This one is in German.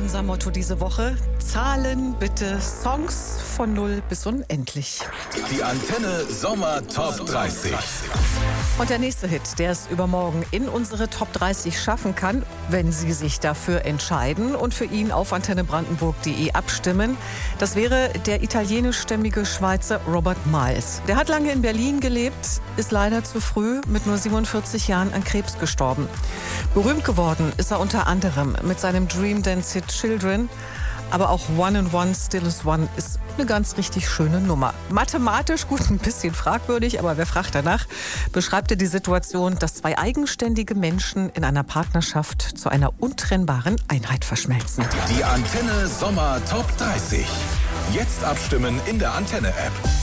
Unser Motto diese Woche: Zahlen bitte Songs von 0 bis unendlich. Die Antenne Sommer Top 30. Und der nächste Hit, der es übermorgen in unsere Top 30 schaffen kann, wenn Sie sich dafür entscheiden und für ihn auf antennebrandenburg.de abstimmen, das wäre der italienischstämmige Schweizer Robert Miles. Der hat lange in Berlin gelebt, ist leider zu früh mit nur 47 Jahren an Krebs gestorben. Berühmt geworden ist er unter anderem mit seinem Dream Dance Hit Children. Aber auch One and One Still is One ist eine ganz richtig schöne Nummer. Mathematisch gut, ein bisschen fragwürdig, aber wer fragt danach, beschreibt er die Situation, dass zwei eigenständige Menschen in einer Partnerschaft zu einer untrennbaren Einheit verschmelzen. Die Antenne Sommer Top 30. Jetzt abstimmen in der Antenne-App.